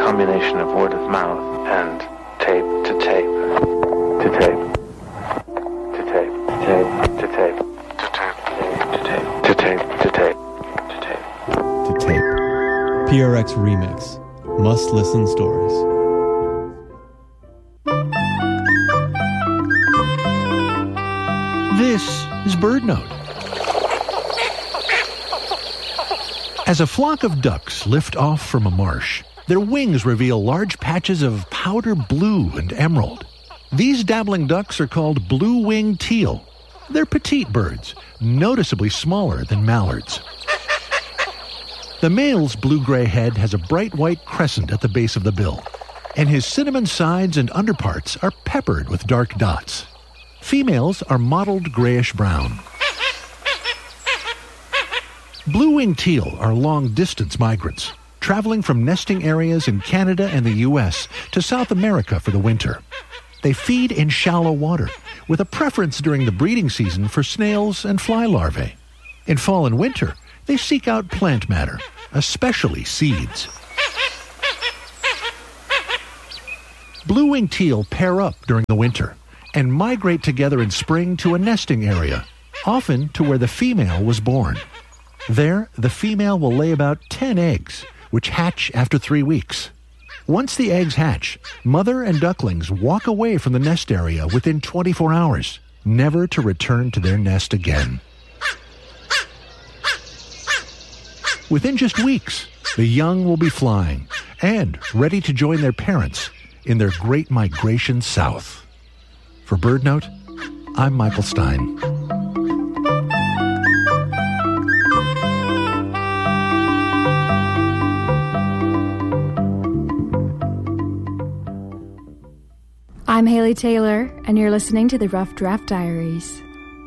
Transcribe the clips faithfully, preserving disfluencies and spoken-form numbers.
combination of word of mouth and tape to tape to tape to tape tape to tape to tape to tape to tape to tape to tape. P R X Remix. Must listen stories. This is BirdNote. As a flock of ducks lift off from a marsh, their wings reveal large patches of powder blue and emerald. These dabbling ducks are called blue-winged teal. They're petite birds, noticeably smaller than mallards. The male's blue-gray head has a bright white crescent at the base of the bill, and his cinnamon sides and underparts are peppered with dark dots. Females are mottled grayish-brown. Blue-winged teal are long-distance migrants, traveling from nesting areas in Canada and the U S to South America for the winter. They feed in shallow water, with a preference during the breeding season for snails and fly larvae. In fall and winter, they seek out plant matter, especially seeds. Blue-winged teal pair up during the winter and migrate together in spring to a nesting area, often to where the female was born. There, the female will lay about ten eggs, which hatch after three weeks. Once the eggs hatch, mother and ducklings walk away from the nest area within twenty-four hours, never to return to their nest again. Within just weeks, the young will be flying and ready to join their parents in their great migration south. For BirdNote, I'm Michael Stein. I'm Haley Taylor, and you're listening to the Rough Draft Diaries.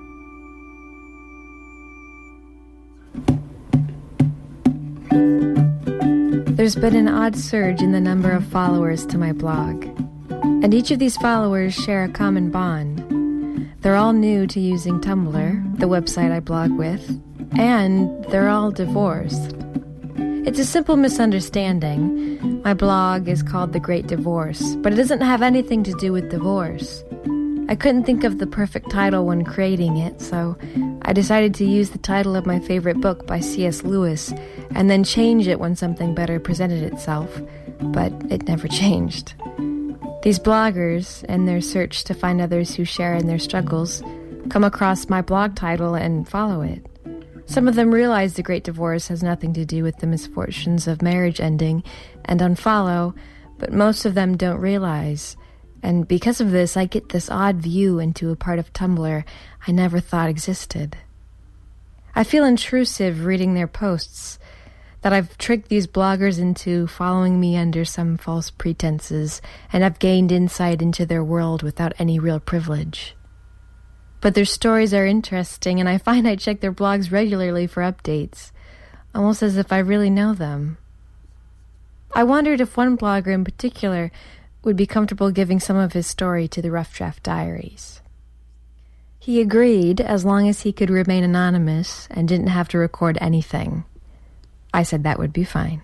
There's been an odd surge in the number of followers to my blog, and each of these followers share a common bond. They're all new to using Tumblr, the website I blog with, and they're all divorced. It's a simple misunderstanding. My blog is called The Great Divorce, but it doesn't have anything to do with divorce. I couldn't think of the perfect title when creating it, so I decided to use the title of my favorite book by C S Lewis and then change it when something better presented itself, but it never changed. These bloggers, in their search to find others who share in their struggles, come across my blog title and follow it. Some of them realize the Great Divorce has nothing to do with the misfortunes of marriage ending and unfollow, but most of them don't realize. And because of this, I get this odd view into a part of Tumblr I never thought existed. I feel intrusive reading their posts, that I've tricked these bloggers into following me under some false pretenses, and I've gained insight into their world without any real privilege. But their stories are interesting, and I find I check their blogs regularly for updates, almost as if I really know them. I wondered if one blogger in particular would be comfortable giving some of his story to the Rough Draft Diaries. He agreed, as long as he could remain anonymous and didn't have to record anything. I said that would be fine.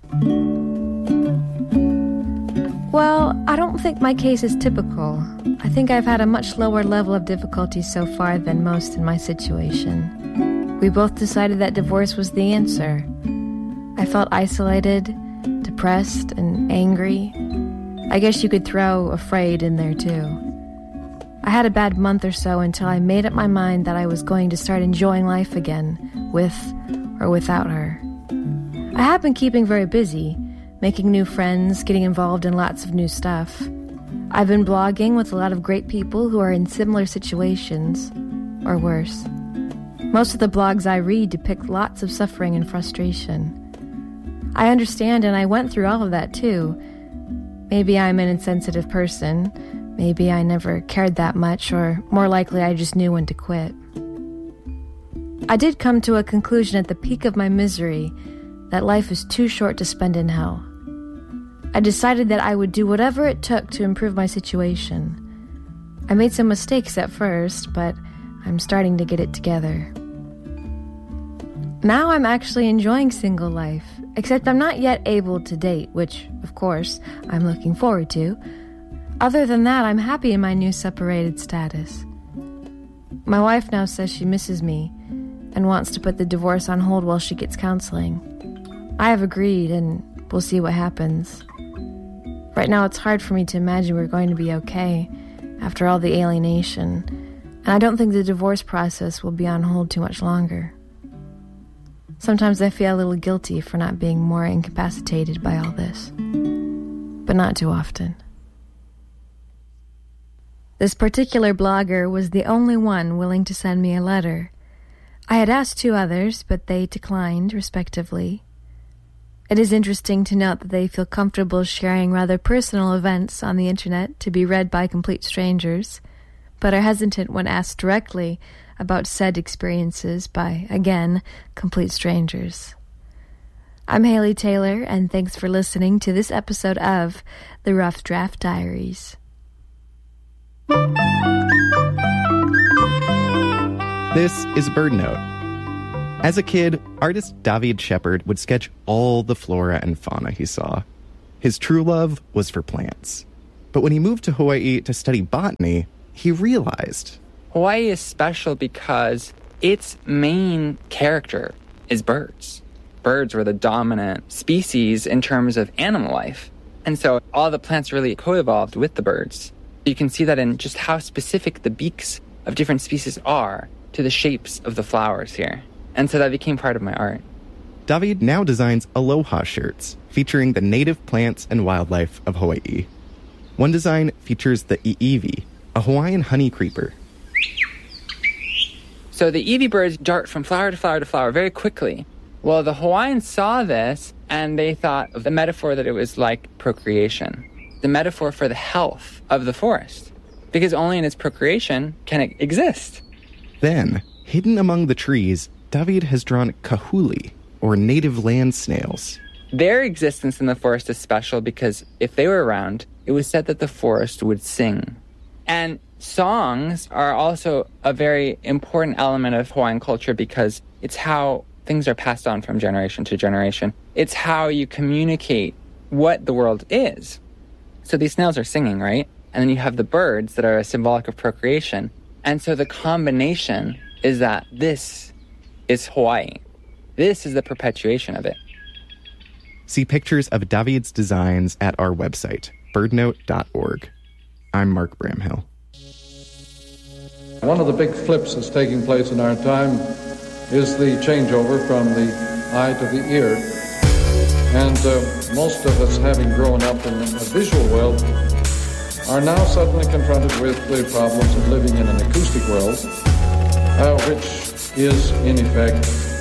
Well, I don't think my case is typical. I think I've had a much lower level of difficulty so far than most in my situation. We both decided that divorce was the answer. I felt isolated, depressed, and angry. I guess you could throw afraid in there too. I had a bad month or so until I made up my mind that I was going to start enjoying life again, with or without her. I have been keeping very busy, making new friends, getting involved in lots of new stuff. I've been blogging with a lot of great people who are in similar situations, or worse. Most of the blogs I read depict lots of suffering and frustration. I understand, and I went through all of that too. Maybe I'm an insensitive person. Maybe I never cared that much, or more likely I just knew when to quit. I did come to a conclusion at the peak of my misery that life is too short to spend in hell. I decided that I would do whatever it took to improve my situation. I made some mistakes at first, but I'm starting to get it together. Now I'm actually enjoying single life, except I'm not yet able to date, which, of course, I'm looking forward to. Other than that, I'm happy in my new separated status. My wife now says she misses me and wants to put the divorce on hold while she gets counseling. I have agreed, and we'll see what happens. Right now, it's hard for me to imagine we're going to be okay after all the alienation, and I don't think the divorce process will be on hold too much longer. Sometimes I feel a little guilty for not being more incapacitated by all this, but not too often. This particular blogger was the only one willing to send me a letter. I had asked two others, but they declined, respectively. It is interesting to note that they feel comfortable sharing rather personal events on the internet to be read by complete strangers, but are hesitant when asked directly about said experiences by, again, complete strangers. I'm Haley Taylor, and thanks for listening to this episode of The Rough Draft Diaries. This is Bird Note. As a kid, artist David Shepard would sketch all the flora and fauna he saw. His true love was for plants. But when he moved to Hawaii to study botany, he realized Hawaii is special because its main character is birds. Birds were the dominant species in terms of animal life. And so all the plants really co-evolved with the birds. You can see that in just how specific the beaks of different species are to the shapes of the flowers here. And so that became part of my art. David now designs aloha shirts featuring the native plants and wildlife of Hawaii. One design features the iiwi, a Hawaiian honey creeper. So the iiwi birds dart from flower to flower to flower very quickly. Well, the Hawaiians saw this, and they thought of the metaphor that it was like procreation, the metaphor for the health of the forest, because only in its procreation can it exist. Then, hidden among the trees, David has drawn kahuli, or native land snails. Their existence in the forest is special because if they were around, it was said that the forest would sing. And songs are also a very important element of Hawaiian culture because it's how things are passed on from generation to generation. It's how you communicate what the world is. So these snails are singing, right? And then you have the birds that are symbolic of procreation. And so the combination is that this is Hawaii. This is the perpetuation of it. See pictures of David's designs at our website, birdnote dot org. I'm Mark Bramhill. One of the big flips that's taking place in our time is the changeover from the eye to the ear. And uh, most of us, having grown up in a visual world, are now suddenly confronted with the problems of living in an acoustic world, uh, which is, in effect,